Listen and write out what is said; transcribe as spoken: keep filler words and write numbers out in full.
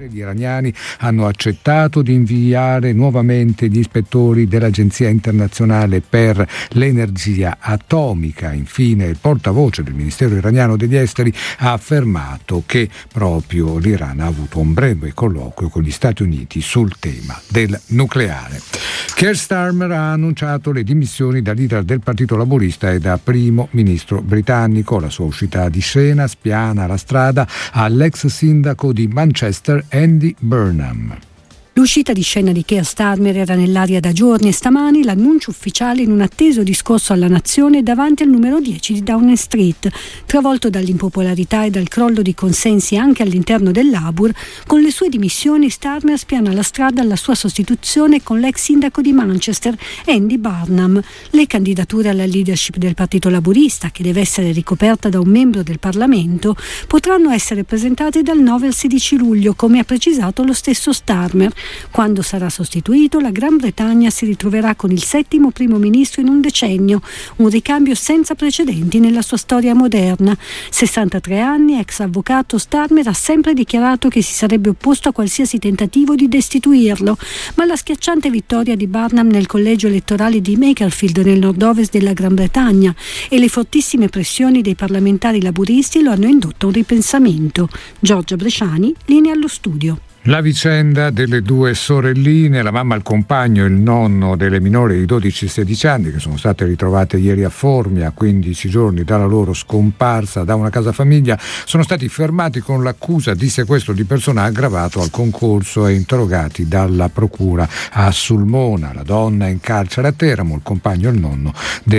Gli iraniani hanno accettato di inviare nuovamente gli ispettori dell'Agenzia internazionale per l'energia atomica. Infine, il portavoce del Ministero iraniano degli esteri ha affermato che proprio l'Iran ha avuto un breve colloquio con gli Stati Uniti sul tema del nucleare. Keir Starmer ha annunciato le dimissioni da leader del Partito Laburista e da primo ministro britannico. La sua uscita di scena spiana la strada all'ex sindaco di Manchester Andy Burnham. L'uscita di scena di Keir Starmer era nell'aria da giorni e stamani l'annuncio ufficiale in un atteso discorso alla nazione davanti al numero dieci di Downing Street. Travolto dall'impopolarità e dal crollo di consensi anche all'interno del Labour, con le sue dimissioni Starmer spiana la strada alla sua sostituzione con l'ex sindaco di Manchester Andy Burnham. Le candidature alla leadership del Partito Laburista, che deve essere ricoperta da un membro del Parlamento, potranno essere presentate dal nove al sedici luglio, come ha precisato lo stesso Starmer. Quando sarà sostituito, la Gran Bretagna si ritroverà con il settimo primo ministro in un decennio, un ricambio senza precedenti nella sua storia moderna. sessantatré anni, ex avvocato, Starmer ha sempre dichiarato che si sarebbe opposto a qualsiasi tentativo di destituirlo, ma la schiacciante vittoria di Burnham nel collegio elettorale di Makerfield nel nord-ovest della Gran Bretagna e le fortissime pressioni dei parlamentari laburisti lo hanno indotto a un ripensamento. Giorgia Bresciani, linea allo studio. La vicenda delle due sorelline, la mamma, il compagno e il nonno delle minori di dodici e sedici anni, che sono state ritrovate ieri a Formia a quindici giorni dalla loro scomparsa da una casa famiglia, sono stati fermati con l'accusa di sequestro di persona aggravato al concorso e interrogati dalla procura a Sulmona. La donna è in carcere a Teramo, il compagno e il nonno